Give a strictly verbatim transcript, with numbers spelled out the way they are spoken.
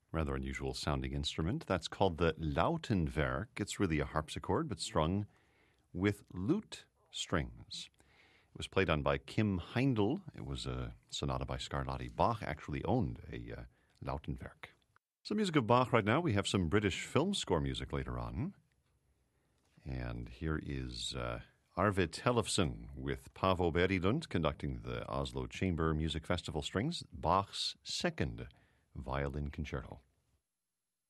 Rather unusual sounding instrument. That's called the Lautenwerk. It's really a harpsichord, but strung with lute strings. It was played on by Kim Heindl. It was a sonata by Scarlatti. Bach actually owned a uh, Lautenwerk. Some music of Bach right now. We have some British film score music later on. And here is uh, Arve Tellefsen with Paavo Berilund conducting the Oslo Chamber Music Festival Strings, Bach's second violin concerto.